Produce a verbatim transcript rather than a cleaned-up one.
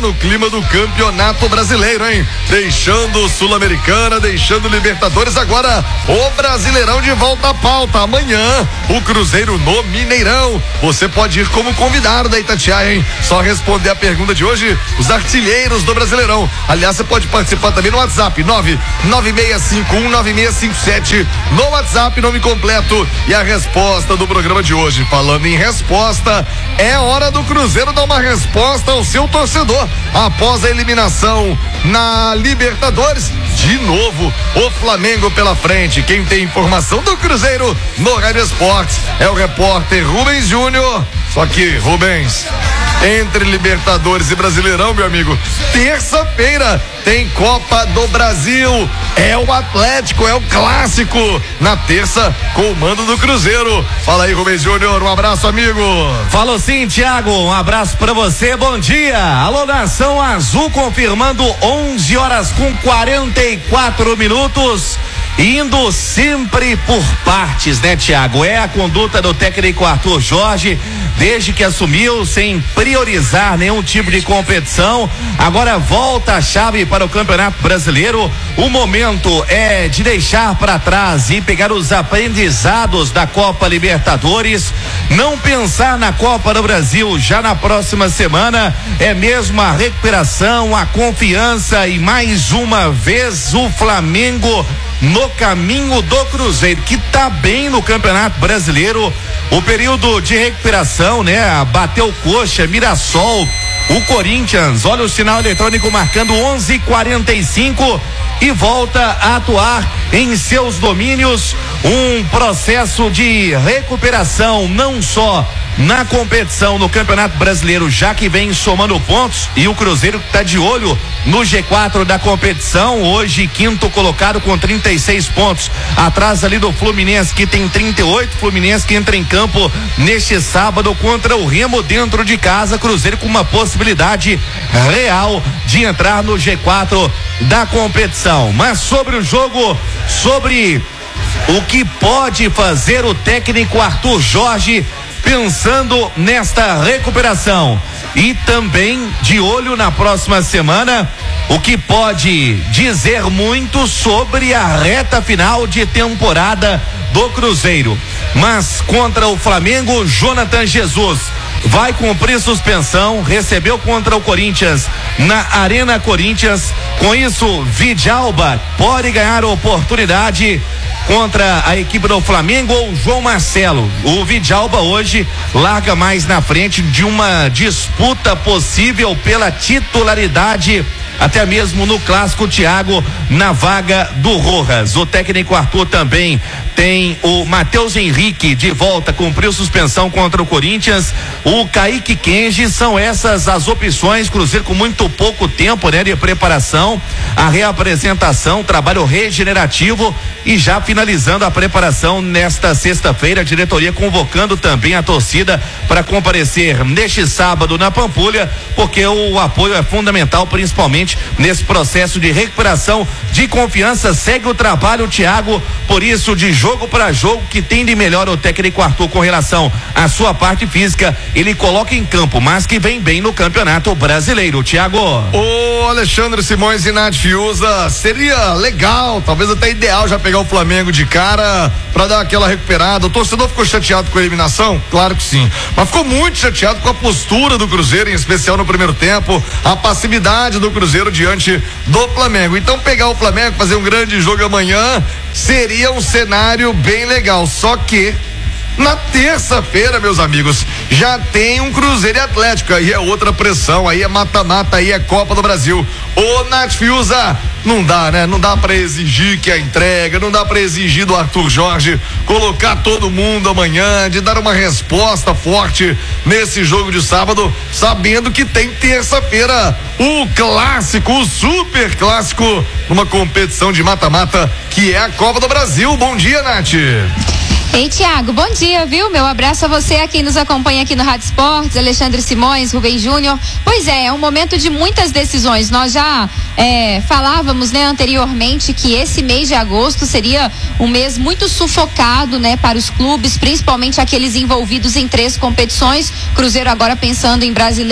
no clima do Campeonato Brasileiro, hein? Deixando Sul-Americana, deixando Libertadores, agora o Brasileirão de volta à pauta. Amanhã, o Cruzeiro no Mineirão. Você pode ir como convidado da Itatiaia, hein? Só responder a pergunta de hoje, os artilheiros do Brasileirão. Aliás, você pode participar também no WhatsApp, nove nove seis cinco um nove seis cinco sete. No WhatsApp, nome completo e a resposta do programa de hoje. Falando em resposta, é hora do Cruzeiro dar uma resposta ao seu torcedor após a eliminação na Libertadores. De novo, o Flamengo pela frente. Quem tem informação do Cruzeiro no Rádio Esportes é o repórter Rubens Júnior. Só que, Rubens, entre Libertadores e Brasileirão, meu amigo, terça-feira tem Copa do Brasil. É o Atlético, é o clássico. Na terça, com o mando do Cruzeiro. Fala aí, Rubens Júnior, um abraço, amigo. Falou sim, Thiago, um abraço pra você, bom dia. Alô, Nação Azul, confirmando onze horas com quarenta e quatro minutos. Indo sempre por partes, né, Thiago? É a conduta do técnico Arthur Jorge, desde que assumiu, sem priorizar nenhum tipo de competição. Agora volta a chave para o Campeonato Brasileiro. O momento é de deixar para trás e pegar os aprendizados da Copa Libertadores. Não pensar na Copa do Brasil já na próxima semana. É mesmo a recuperação, a confiança e mais uma vez o Flamengo no caminho do Cruzeiro, que tá bem no Campeonato Brasileiro. O período de recuperação, né? Bateu coxa, Mirassol, o Corinthians, olha o sinal eletrônico marcando onze e quarenta e cinco e volta a atuar em seus domínios. Um processo de recuperação, não só na competição no Campeonato Brasileiro, já que vem somando pontos, e o Cruzeiro está de olho no G quatro da competição, hoje quinto colocado com trinta e seis pontos, atrás ali do Fluminense, que tem trinta e oito. Fluminense que entra em campo neste sábado contra o Remo dentro de casa. Cruzeiro com uma possibilidade real de entrar no G quatro da competição. Mas sobre o jogo, sobre o que pode fazer o técnico Arthur Jorge pensando nesta recuperação e também de olho na próxima semana, o que pode dizer muito sobre a reta final de temporada do Cruzeiro. Mas contra o Flamengo, Jonathan Jesus vai cumprir suspensão, recebeu contra o Corinthians na Arena Corinthians. Com isso, Vidalba pode ganhar oportunidade contra a equipe do Flamengo ou João Marcelo. O Vidalba hoje larga mais na frente de uma disputa possível pela titularidade, até mesmo no clássico, Thiago, na vaga do Rojas. O técnico Arthur também tem o Matheus Henrique de volta, cumpriu suspensão contra o Corinthians. O Kaique Kenji, são essas as opções. Cruzeiro com muito pouco tempo, né, de preparação, a reapresentação, trabalho regenerativo e já finalizando a preparação nesta sexta-feira, a diretoria convocando também a torcida para comparecer neste sábado na Pampulha, porque o apoio é fundamental, principalmente nesse processo de recuperação de confiança. Segue o trabalho, Thiago, por isso, de jogo para jogo, que tem de melhor o técnico Arthur com relação à sua parte física, ele coloca em campo, mas que vem bem no Campeonato Brasileiro, Thiago. O Alexandre Simões e Nath Fiuza, seria legal, talvez até ideal já pegar o Flamengo de cara para dar aquela recuperada. O torcedor ficou chateado com a eliminação? Claro que sim, mas ficou muito chateado com a postura do Cruzeiro, em especial no primeiro tempo, a passividade do Cruzeiro diante do Flamengo. Então pegar o Flamengo, fazer um grande jogo amanhã, seria um cenário bem legal. Só que na terça-feira, meus amigos, já tem um Cruzeiro e Atlético, aí é outra pressão, aí é mata-mata, aí é Copa do Brasil. Ô, Nath Fiuza, não dá, né? Não dá pra exigir que a entrega, não dá pra exigir do Arthur Jorge colocar todo mundo amanhã, de dar uma resposta forte nesse jogo de sábado, sabendo que tem terça-feira o clássico, o super clássico, uma competição de mata-mata que é a Copa do Brasil. Bom dia, Nath. Ei, Thiago, bom dia, viu? Meu abraço a você aqui que nos acompanha aqui no Rádio Esportes, Alexandre Simões, Rubens Júnior. Pois é, é um momento de muitas decisões. Nós já é, falávamos, né, anteriormente que esse mês de agosto seria um mês muito sufocado, né, para os clubes, principalmente aqueles envolvidos em três competições. Cruzeiro agora pensando em Brasileiro